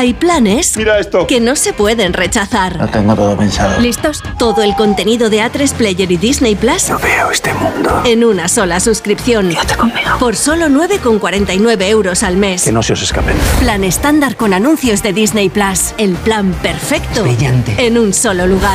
Hay planes ¡Mira esto! que no se pueden rechazar. Lo tengo todo pensado. ¿Listos? Todo el contenido de A3 Player y Disney Plus No veo este mundo. en una sola suscripción. Quédate conmigo. Por solo 9,49 € al mes. Que no se os escapen. Plan estándar con anuncios de Disney Plus. El plan perfecto. Brillante. En un solo lugar.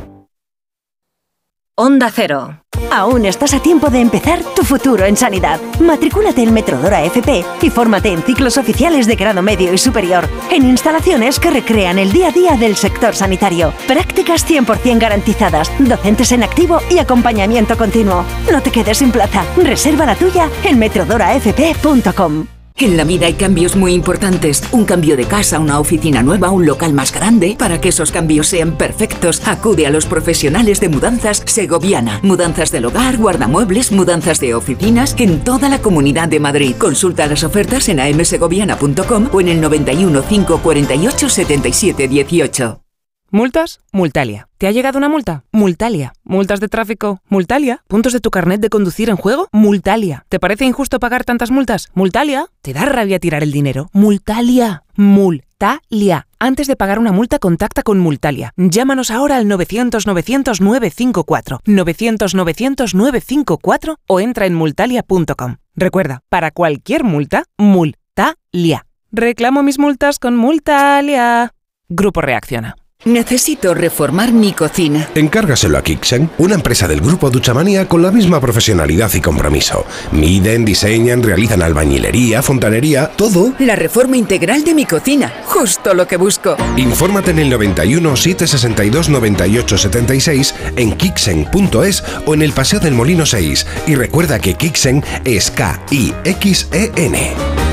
Onda Cero. Aún estás a tiempo de empezar tu futuro en sanidad. Matricúlate en Metrodora FP y fórmate en ciclos oficiales de grado medio y superior, en instalaciones que recrean el día a día del sector sanitario. Prácticas 100% garantizadas, docentes en activo y acompañamiento continuo. No te quedes sin plaza. Reserva la tuya en metrodorafp.com. En la vida hay cambios muy importantes. Un cambio de casa, una oficina nueva, un local más grande. Para que esos cambios sean perfectos, acude a los profesionales de Mudanzas Segoviana. Mudanzas del hogar, guardamuebles, mudanzas de oficinas en toda la Comunidad de Madrid. Consulta las ofertas en amsegoviana.com o en el 91 548 77 18. ¿Multas? Multalia. ¿Te ha llegado una multa? Multalia. ¿Multas de tráfico? Multalia. ¿Puntos de tu carnet de conducir en juego? Multalia. ¿Te parece injusto pagar tantas multas? Multalia. ¿Te da rabia tirar el dinero? Multalia. Multalia. Antes de pagar una multa, contacta con Multalia. Llámanos ahora al 900-900-954. 900-900-954 o entra en multalia.com. Recuerda, para cualquier multa, Multalia. Reclamo mis multas con Multalia. Grupo Reacciona. Necesito reformar mi cocina. Encárgaselo a Kixen, una empresa del grupo Duchamanía con la misma profesionalidad y compromiso. Miden, diseñan, realizan albañilería, fontanería, todo. La reforma integral de mi cocina. Justo lo que busco. Infórmate en el 91 762 98 76 en kixen.es o en el Paseo del Molino 6. Y recuerda que Kixen es K-I-X-E-N.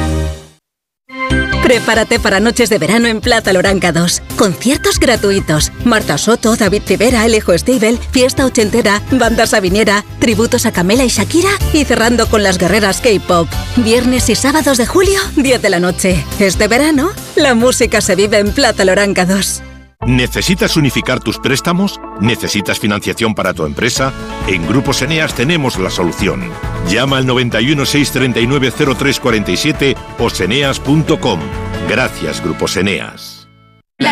Prepárate para noches de verano en Plaza Loranga 2. Conciertos gratuitos. Marta Soto, David Civera, Alejo Stivel, Fiesta Ochentera, Banda Sabinera, tributos a Camela y Shakira y cerrando con las guerreras K-pop. Viernes y sábados de julio, 10 de la noche. Este verano, la música se vive en Plaza Loranga 2. ¿Necesitas unificar tus préstamos? ¿Necesitas financiación para tu empresa? En Grupos Eneas tenemos la solución. Llama al 91 639 0347 o seneas.com. Gracias, Grupos Eneas.